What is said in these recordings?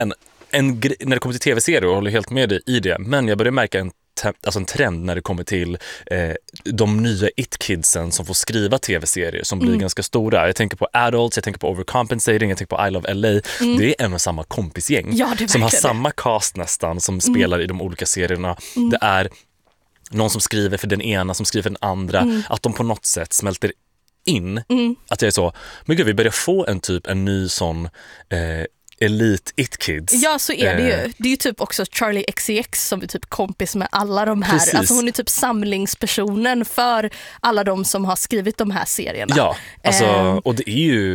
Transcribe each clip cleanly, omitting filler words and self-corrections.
när det kommer till tv-serier, och håller helt med dig i det, men jag börjar märka en trend när det kommer till de nya it-kidsen som får skriva tv-serier som blir ganska stora. Jag tänker på Adults, jag tänker på Overcompensating, jag tänker på I Love LA. Det är en och samma kompisgäng som har samma cast nästan, som spelar i de olika serierna. Det är någon som skriver för den ena, som skriver för den andra, att de på något sätt smälter in. Att jag är så, men gud, vi börjar få en ny sån Elite It-kids. Ja, så är det ju. Det är ju typ också Charlie XCX som är typ kompis med alla de här. Precis. Alltså hon är typ samlingspersonen för alla de som har skrivit de här serierna. Ja, alltså, och det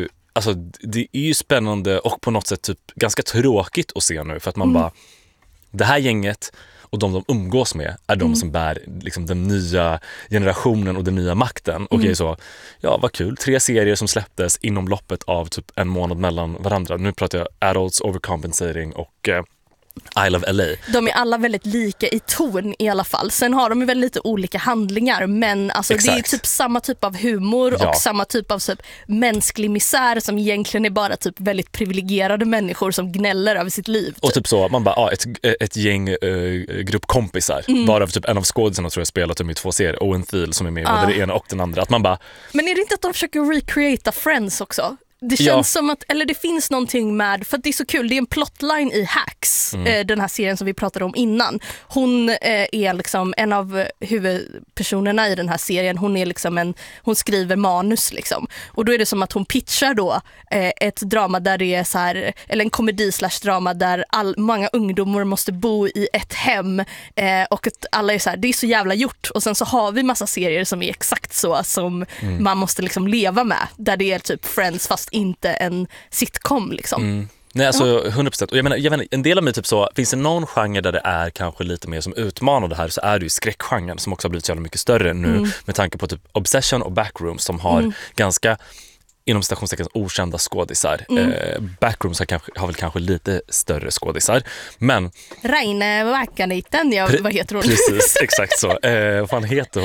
är ju spännande och på något sätt typ ganska tråkigt att se nu, för att man bara, det här gänget och de umgås med är de som bär liksom den nya generationen och den nya makten. Och så, ja, vad kul. 3 serier som släpptes inom loppet av typ en månad mellan varandra. Nu pratar jag Adults, Overcompensating och I Love LA. De är alla väldigt lika i ton i alla fall. Sen har de ju väldigt lite olika handlingar, men alltså det är typ samma typ av humor och samma typ av typ mänsklig misär, som egentligen är bara typ väldigt privilegierade människor som gnäller över sitt liv. Typ. Och typ så, man bara, ett gäng gruppkompisar. Bara typ en av skådespelarna tror jag spelat i 2 serier, Owen Thiel som är med både det ena och den andra. Att man bara... Men är det inte att de försöker recreata Friends också? Det känns som att, eller det finns någonting med, för att det är så kul, det är en plotline i Hacks, den här serien som vi pratade om innan. Hon är liksom en av huvudpersonerna i den här serien. Hon är liksom hon skriver manus liksom. Och då är det som att hon pitchar då ett drama där det är så här, eller en komedi/drama där många ungdomar måste bo i ett hem, och att alla är så här, det är så jävla gjort. Och sen så har vi massa serier som är exakt så som man måste liksom leva med, där det är typ Friends fast inte en sitcom liksom. Nej, alltså 100%. Och jag menar, en del av mig typ så, finns det någon genre där det är kanske lite mer som utmanar det här, så är det ju skräckgenren som också har blivit så jävla mycket större nu, med tanke på typ Obsession och Backrooms som har ganska inom stationstecken okända skådisar. Backrooms har väl kanske lite större skådisar, men Reine Vakaniten, vad heter hon? Precis, exakt så. Vad fan heter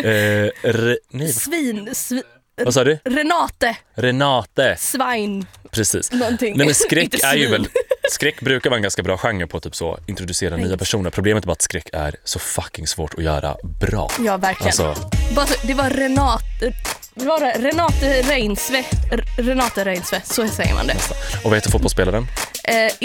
hon? Vad sa du? Renate. Svine. Precis. Någonting. Nej, men skräck är ju väl... Skräck brukar vara en ganska bra genre på typ så introducera nya personer. Problemet är bara att skräck är så fucking svårt att göra bra. Ja, verkligen. Alltså. Det var Renate Reinsve, så säger man det. Och vad heter fotbollsspelaren?